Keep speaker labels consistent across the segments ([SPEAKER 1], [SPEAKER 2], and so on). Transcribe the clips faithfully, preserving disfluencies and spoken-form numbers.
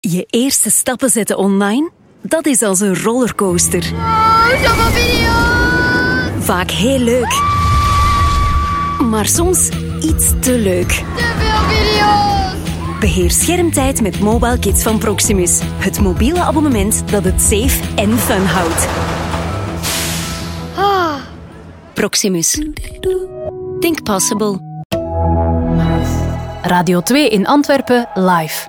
[SPEAKER 1] Je eerste stappen zetten online? Dat is als een rollercoaster.
[SPEAKER 2] Oh, zoveel video's!
[SPEAKER 1] Vaak heel leuk. Maar soms iets te leuk.
[SPEAKER 2] Te veel video's!
[SPEAKER 1] Beheer schermtijd met Mobile Kids van Proximus. Het mobiele abonnement dat het safe en fun houdt.
[SPEAKER 2] Ah.
[SPEAKER 1] Proximus. Think possible.
[SPEAKER 3] Radio twee in Antwerpen live.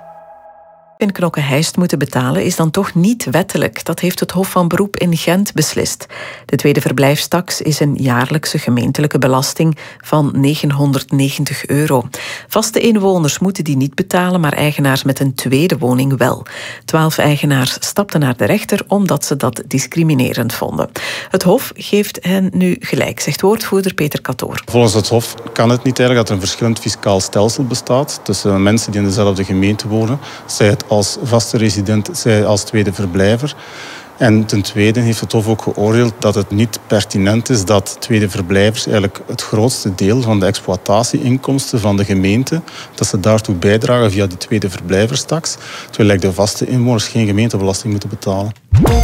[SPEAKER 4] In Knokke-Heist moeten betalen is dan toch niet wettelijk. Dat heeft het Hof van Beroep in Gent beslist. De tweede verblijfstaks is een jaarlijkse gemeentelijke belasting van negenhonderdnegentig euro. Vaste inwoners moeten die niet betalen, maar eigenaars met een tweede woning wel. Twaalf eigenaars stapten naar de rechter omdat ze dat discriminerend vonden. Het Hof geeft hen nu gelijk, zegt woordvoerder Peter Katoor.
[SPEAKER 5] Volgens het Hof kan het niet eigenlijk dat er een verschillend fiscaal stelsel bestaat tussen mensen die in dezelfde gemeente wonen, zij het als vaste resident, zij als tweede verblijver. En ten tweede heeft het Hof ook geoordeeld dat het niet pertinent is dat tweede verblijvers eigenlijk het grootste deel van de exploitatieinkomsten van de gemeente, dat ze daartoe bijdragen via die tweede verblijverstaks, terwijl de vaste inwoners geen gemeentebelasting moeten betalen.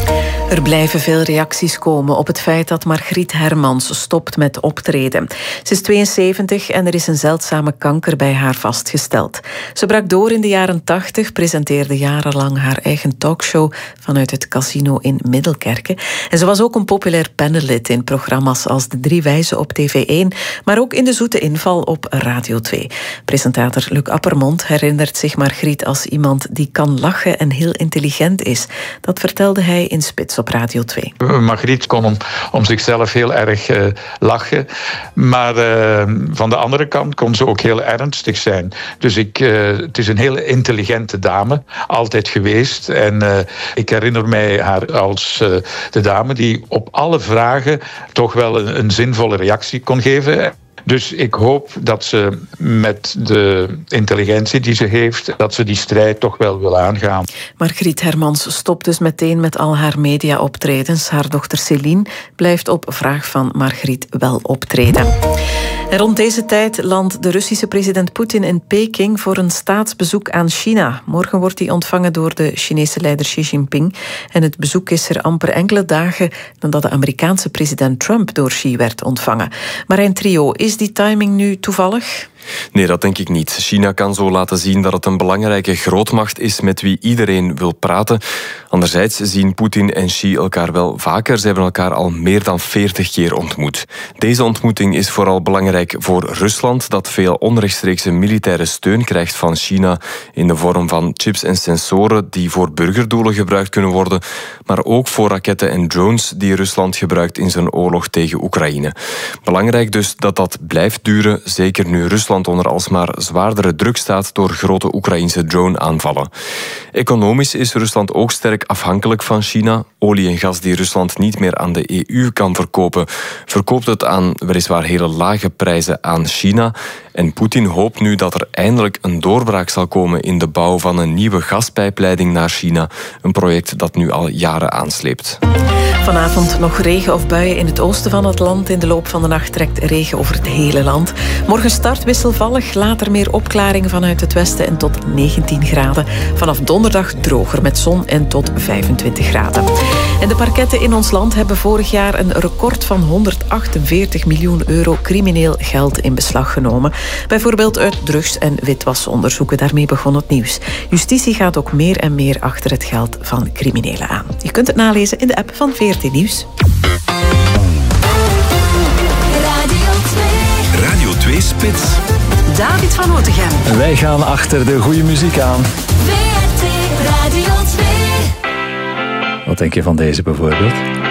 [SPEAKER 4] Er blijven veel reacties komen op het feit dat Margriet Hermans stopt met optreden. Ze is tweeënzeventig en er is een zeldzame kanker bij haar vastgesteld. Ze brak door in de jaren tachtig, presenteerde jarenlang haar eigen talkshow vanuit het casino in Middelkerke. En ze was ook een populair panellid in programma's als De Drie Wijzen op T V één, maar ook in De Zoete Inval op Radio twee. Presentator Luc Appermond herinnert zich Margriet als iemand die kan lachen en heel intelligent is. Dat vertelde hij in Spits op Radio twee.
[SPEAKER 6] Margriet kon om, om zichzelf heel erg uh, lachen. Maar uh, van de andere kant kon ze ook heel ernstig zijn. Dus ik, uh, het is een hele intelligente dame. Altijd geweest. En uh, ik herinner mij haar als uh, de dame die op alle vragen toch wel een, een zinvolle reactie kon geven. Dus ik hoop dat ze met de intelligentie die ze heeft, dat ze die strijd toch wel wil aangaan.
[SPEAKER 4] Margriet Hermans stopt dus meteen met al haar media-optredens. Haar dochter Céline blijft op vraag van Margriet wel optreden. En rond deze tijd landt de Russische president Poetin in Peking voor een staatsbezoek aan China. Morgen wordt hij ontvangen door de Chinese leider Xi Jinping. En het bezoek is er amper enkele dagen nadat de Amerikaanse president Trump door Xi werd ontvangen. Marijn Trio, is die timing nu toevallig?
[SPEAKER 7] Nee, dat denk ik niet. China kan zo laten zien dat het een belangrijke grootmacht is met wie iedereen wil praten. Anderzijds zien Poetin en Xi elkaar wel vaker. Ze hebben elkaar al meer dan veertig keer ontmoet. Deze ontmoeting is vooral belangrijk voor Rusland, dat veel onrechtstreekse militaire steun krijgt van China in de vorm van chips en sensoren die voor burgerdoelen gebruikt kunnen worden, maar ook voor raketten en drones die Rusland gebruikt in zijn oorlog tegen Oekraïne. Belangrijk dus dat dat blijft duren, zeker nu Rusland onder alsmaar zwaardere druk staat door grote Oekraïnse drone-aanvallen. Economisch is Rusland ook sterk afhankelijk van China. Olie en gas die Rusland niet meer aan de E U kan verkopen, verkoopt het aan weliswaar hele lage prijzen aan China. En Poetin hoopt nu dat er eindelijk een doorbraak zal komen in de bouw van een nieuwe gaspijpleiding naar China. Een project dat nu al jaren aansleept.
[SPEAKER 4] Vanavond nog regen of buien in het oosten van het land. In de loop van de nacht trekt regen over het hele land. Morgen start wisselvallig, later meer opklaringen vanuit het westen en tot negentien graden. Vanaf donderdag droger met zon en tot vijfentwintig graden. En de parketten in ons land hebben vorig jaar een record van honderdachtenveertig miljoen euro crimineel geld in beslag genomen. Bijvoorbeeld uit drugs- en witwasonderzoeken. Daarmee begon het nieuws. Justitie gaat ook meer en meer achter het geld van criminelen aan. Je kunt het nalezen in de app van V R T Nieuws.
[SPEAKER 8] Radio twee Spits.
[SPEAKER 1] David van Otegem.
[SPEAKER 9] En wij gaan achter de goede muziek aan.
[SPEAKER 1] V R T Radio twee.
[SPEAKER 9] Wat denk je van deze bijvoorbeeld?